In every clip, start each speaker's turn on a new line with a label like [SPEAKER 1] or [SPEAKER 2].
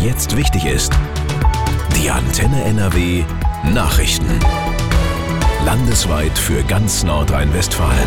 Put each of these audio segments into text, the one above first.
[SPEAKER 1] jetzt wichtig ist. Die Antenne NRW Nachrichten. Landesweit für ganz Nordrhein-Westfalen.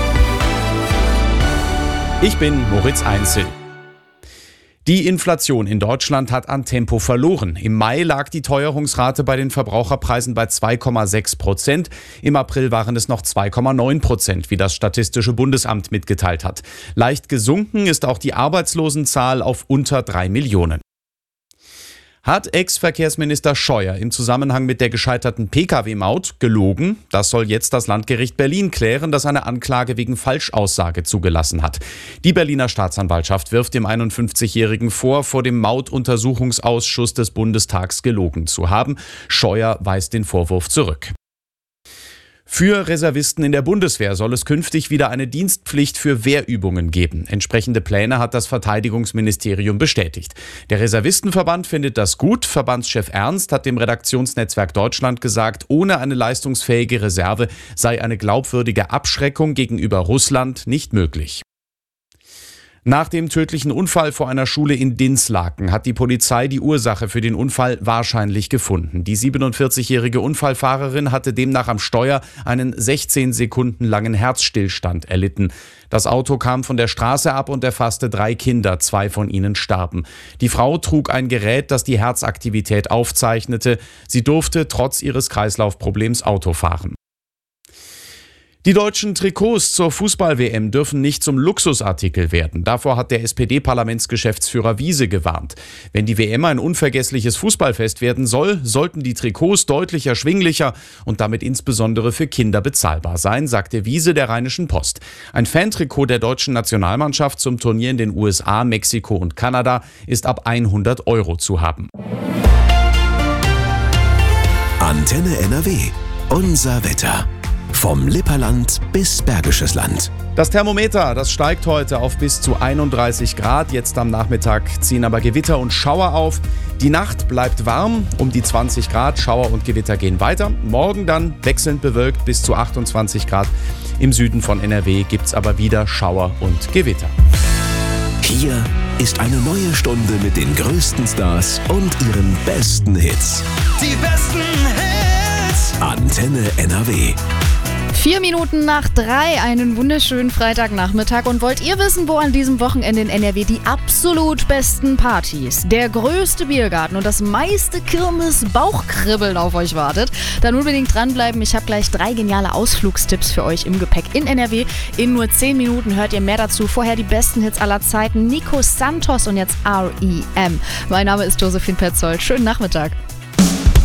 [SPEAKER 2] Ich bin Moritz Einzel. Die Inflation in Deutschland hat an Tempo verloren. Im Mai lag die Teuerungsrate bei den Verbraucherpreisen bei 2,6%. Im April waren es noch 2,9%, wie das Statistische Bundesamt mitgeteilt hat. Leicht gesunken ist auch die Arbeitslosenzahl auf unter 3 Millionen. Hat Ex-Verkehrsminister Scheuer im Zusammenhang mit der gescheiterten Pkw-Maut gelogen? Das soll jetzt das Landgericht Berlin klären, das eine Anklage wegen Falschaussage zugelassen hat. Die Berliner Staatsanwaltschaft wirft dem 51-Jährigen vor dem Mautuntersuchungsausschuss des Bundestags gelogen zu haben. Scheuer weist den Vorwurf zurück. Für Reservisten in der Bundeswehr soll es künftig wieder eine Dienstpflicht für Wehrübungen geben. Entsprechende Pläne hat das Verteidigungsministerium bestätigt. Der Reservistenverband findet das gut. Verbandschef Ernst hat dem Redaktionsnetzwerk Deutschland gesagt, ohne eine leistungsfähige Reserve sei eine glaubwürdige Abschreckung gegenüber Russland nicht möglich. Nach dem tödlichen Unfall vor einer Schule in Dinslaken hat die Polizei die Ursache für den Unfall wahrscheinlich gefunden. Die 47-jährige Unfallfahrerin hatte demnach am Steuer einen 16 Sekunden langen Herzstillstand erlitten. Das Auto kam von der Straße ab und erfasste 3 Kinder, 2 von ihnen starben. Die Frau trug ein Gerät, das die Herzaktivität aufzeichnete. Sie durfte trotz ihres Kreislaufproblems Auto fahren. Die deutschen Trikots zur Fußball-WM dürfen nicht zum Luxusartikel werden. Davor hat der SPD-Parlamentsgeschäftsführer Wiese gewarnt. Wenn die WM ein unvergessliches Fußballfest werden soll, sollten die Trikots deutlich erschwinglicher und damit insbesondere für Kinder bezahlbar sein, sagte Wiese der Rheinischen Post. Ein Fantrikot der deutschen Nationalmannschaft zum Turnier in den USA, Mexiko und Kanada ist ab 100 € zu haben.
[SPEAKER 1] Antenne NRW. Unser Wetter. Vom Lipperland bis Bergisches Land.
[SPEAKER 2] Das Thermometer, das steigt heute auf bis zu 31 Grad. Jetzt am Nachmittag ziehen aber Gewitter und Schauer auf. Die Nacht bleibt warm, um die 20 Grad. Schauer und Gewitter gehen weiter. Morgen dann wechselnd bewölkt bis zu 28 Grad. Im Süden von NRW gibt's aber wieder Schauer und Gewitter.
[SPEAKER 1] Hier ist eine neue Stunde mit den größten Stars und ihren besten Hits.
[SPEAKER 3] Die besten Hits.
[SPEAKER 1] Antenne NRW.
[SPEAKER 4] 4 Minuten nach 3, einen wunderschönen Freitagnachmittag. Und wollt ihr wissen, wo an diesem Wochenende in NRW die absolut besten Partys, der größte Biergarten und das meiste Kirmes-Bauchkribbeln auf euch wartet? Dann unbedingt dranbleiben. Ich habe gleich 3 geniale Ausflugstipps für euch im Gepäck in NRW. In nur 10 Minuten hört ihr mehr dazu. Vorher die besten Hits aller Zeiten. Nico Santos und jetzt R.E.M. Mein Name ist Josephine Petzold. Schönen Nachmittag.